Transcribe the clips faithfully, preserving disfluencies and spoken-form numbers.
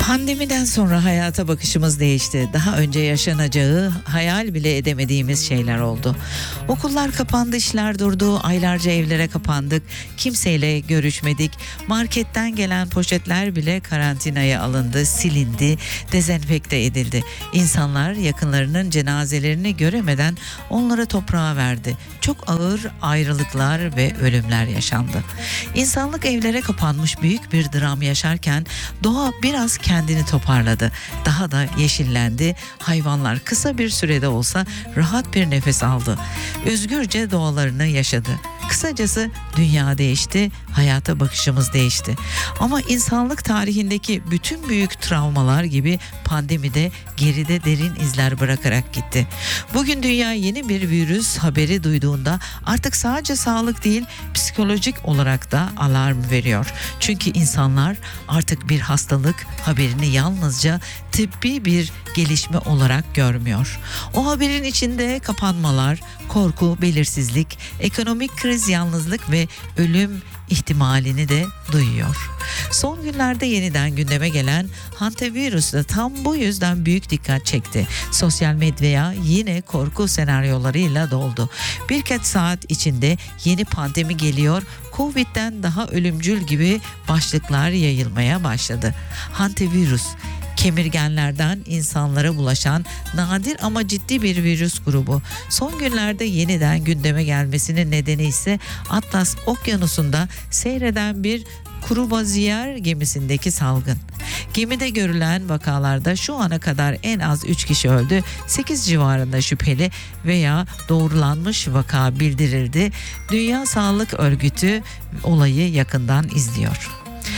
Pandemiden sonra hayata bakışımız değişti. Daha önce yaşanacağı hayal bile edemediğimiz şeyler oldu. Okullar kapandı, işler durdu, aylarca evlere kapandık, kimseyle görüşmedik. Marketten gelen poşetler bile karantinaya alındı, silindi, dezenfekte edildi. İnsanlar yakınlarının cenazelerini göremeden onları toprağa verdi. Çok ağır ayrılıklar ve ölümler yaşandı. İnsanlık evlere kapanmış büyük bir dram yaşarken doğa biraz kendini toparladı. Daha da yeşillendi. Hayvanlar kısa bir sürede olsa rahat bir nefes aldı. Özgürce doğalarını yaşadı. Kısacası dünya değişti, hayata bakışımız değişti. Ama insanlık tarihindeki bütün büyük travmalar gibi pandemi de geride derin izler bırakarak gitti. Bugün dünya yeni bir virüs haberi duyduğunda artık sadece sağlık değil, psikolojik olarak da alarm veriyor. Çünkü insanlar artık bir hastalık haberini yalnızca tıbbi bir gelişme olarak görmüyor. O haberin içinde kapanmalar, korku, belirsizlik, ekonomik kriz, yalnızlık ve ölüm ihtimalini de duyuyor. Son günlerde yeniden gündeme gelen hantavirüs de tam bu yüzden büyük dikkat çekti. Sosyal medyaya yine korku senaryolarıyla doldu. Birkaç saat içinde yeni pandemi geliyor, Covid'den daha ölümcül gibi başlıklar yayılmaya başladı. Hantavirüs, kemirgenlerden insanlara bulaşan nadir ama ciddi bir virüs grubu. Son günlerde yeniden gündeme gelmesinin nedeni ise Atlas Okyanusu'nda seyreden bir kruvaziyer gemisindeki salgın. Gemide görülen vakalarda şu ana kadar en az üç kişi öldü, sekiz civarında şüpheli veya doğrulanmış vaka bildirildi. Dünya Sağlık Örgütü olayı yakından izliyor.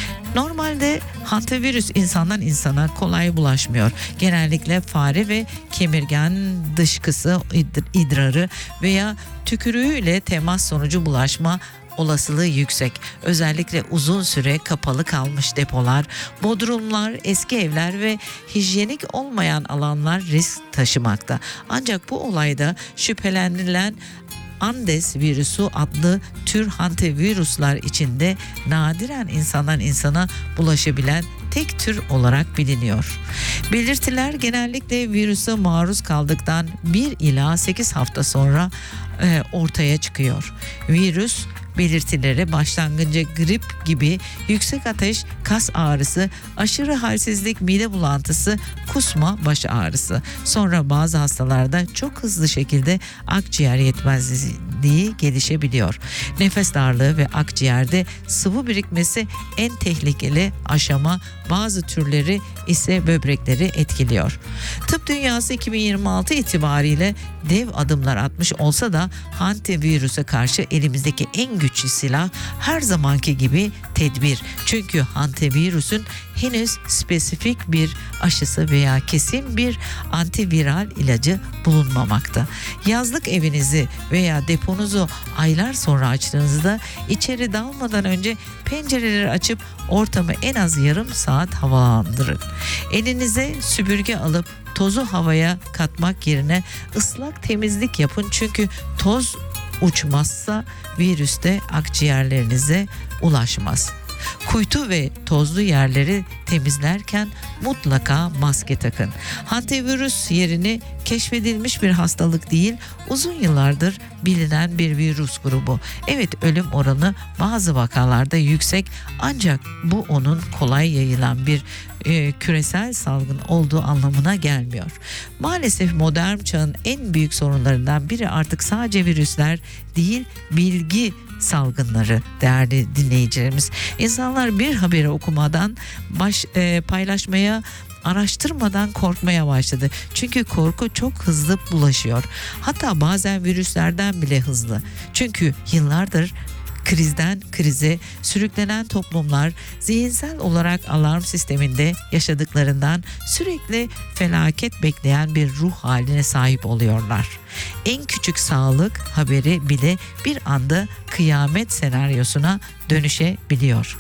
Normalde hantavirüs insandan insana kolay bulaşmıyor. Genellikle fare ve kemirgen dışkısı, idrarı veya tükürüğüyle temas sonucu bulaşma olasılığı yüksek. Özellikle uzun süre kapalı kalmış depolar, bodrumlar, eski evler ve hijyenik olmayan alanlar risk taşımakta. Ancak bu olayda şüphelenilen Andes virüsü adlı tür hantavirüsler içinde nadiren insandan insana bulaşabilen tek tür olarak biliniyor. Belirtiler genellikle virüse maruz kaldıktan bir ila sekiz hafta sonra e, ortaya çıkıyor. Virüs belirtileri başlangıcı grip gibi yüksek ateş, kas ağrısı, aşırı halsizlik, mide bulantısı, kusma, baş ağrısı. Sonra bazı hastalarda çok hızlı şekilde akciğer yetmezliği gelişebiliyor. Nefes darlığı ve akciğerde sıvı birikmesi en tehlikeli aşama, bazı türleri ise böbrekleri etkiliyor. Tıp dünyası iki bin yirmi altı itibariyle dev adımlar atmış olsa da hantavirüse karşı elimizdeki en güçlü silah her zamanki gibi tedbir. Çünkü hantavirüsün henüz spesifik bir aşısı veya kesin bir antiviral ilacı bulunmamakta. Yazlık evinizi veya deponuzu aylar sonra açtığınızda içeri dalmadan önce pencereleri açıp ortamı en az yarım saat havalandırın. Elinize süpürge alıp tozu havaya katmak yerine ıslak temizlik yapın, çünkü toz uçmazsa virüs de akciğerlerinize ulaşmaz. Kuytu ve tozlu yerleri temizlerken mutlaka maske takın. Hantavirüs yerini keşfedilmiş bir hastalık değil, uzun yıllardır bilinen bir virüs grubu. Evet, ölüm oranı bazı vakalarda yüksek, ancak bu onun kolay yayılan bir e, küresel salgın olduğu anlamına gelmiyor. Maalesef modern çağın en büyük sorunlarından biri artık sadece virüsler değil, bilgi salgınları değerli dinleyicilerimiz. İnsanlar bir haberi okumadan, baş, e, paylaşmaya, araştırmadan korkmaya başladı. Çünkü korku çok hızlı bulaşıyor. Hatta bazen virüslerden bile hızlı. Çünkü yıllardır krizden krize sürüklenen toplumlar zihinsel olarak alarm sisteminde yaşadıklarından sürekli felaket bekleyen bir ruh haline sahip oluyorlar. En küçük sağlık haberi bile bir anda kıyamet senaryosuna dönüşebiliyor.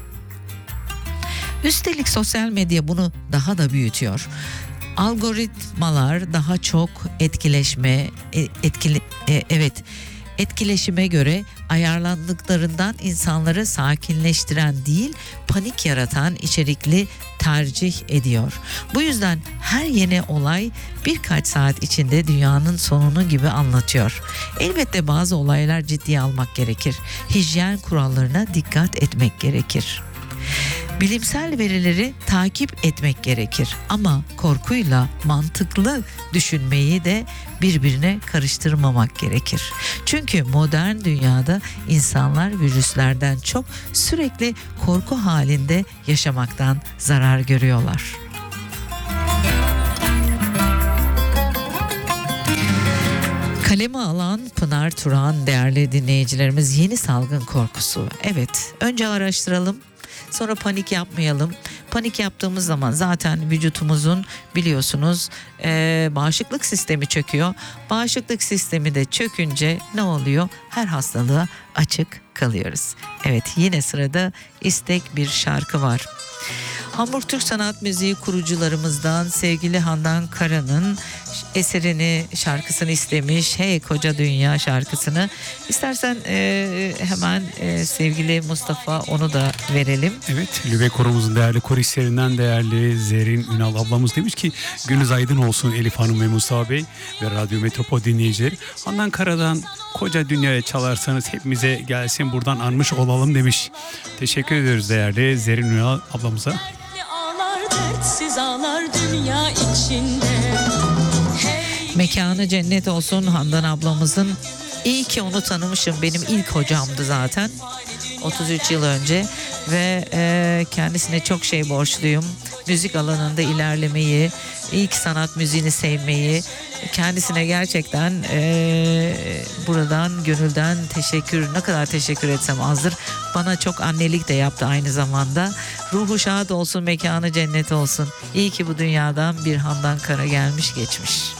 Üstelik sosyal medya bunu daha da büyütüyor. Algoritmalar daha çok etkileşme, etkili, e, evet Etkileşime göre ayarlandıklarından insanları sakinleştiren değil, panik yaratan içerikli tercih ediyor. Bu yüzden her yeni olay birkaç saat içinde dünyanın sonunu gibi anlatıyor. Elbette bazı olaylar ciddiye almak gerekir. Hijyen kurallarına dikkat etmek gerekir. Bilimsel verileri takip etmek gerekir ama korkuyla mantıklı düşünmeyi de birbirine karıştırmamak gerekir. Çünkü modern dünyada insanlar virüslerden çok sürekli korku halinde yaşamaktan zarar görüyorlar. Kaleme alan Pınar Turan değerli dinleyicilerimiz, yeni salgın korkusu. Evet, önce araştıralım. Sonra panik yapmayalım. Panik yaptığımız zaman zaten vücutumuzun biliyorsunuz e, bağışıklık sistemi çöküyor. Bağışıklık sistemi de çökünce ne oluyor? Her hastalığa açık kalıyoruz. Evet, yine sırada istek bir şarkı var. Hamburg Türk Sanat Müziği kurucularımızdan sevgili Handan Kara'nın eserini, şarkısını istemiş. Hey Koca Dünya şarkısını. İstersen e, hemen e, sevgili Mustafa onu da verelim. Evet, Lübek Korumuzun değerli koristlerinden değerli Zerrin Ünal ablamız demiş ki gününüz aydın olsun Elif Hanım ve Mustafa Bey ve Radyo Metropol dinleyicileri. Handan Kara'dan Koca Dünya'ya çalarsanız hepimize gelsin buradan anmış olalım demiş. Teşekkür ediyoruz değerli Zerrin Ünal ablamıza. Dertsiz ağlar dünya içinde. Hey. Mekanı cennet olsun Handan ablamızın. İyi ki onu tanımışım. Benim ilk hocamdı zaten. otuz üç yıl önce ve e, kendisine çok şey borçluyum. Müzik alanında ilerlemeyi, ilk sanat müziğini sevmeyi, kendisine gerçekten e, buradan gönülden teşekkür, ne kadar teşekkür etsem azdır. Bana çok annelik de yaptı aynı zamanda. Ruhu şad olsun, mekanı cennet olsun. İyi ki bu dünyadan bir Handan Kara gelmiş geçmiş.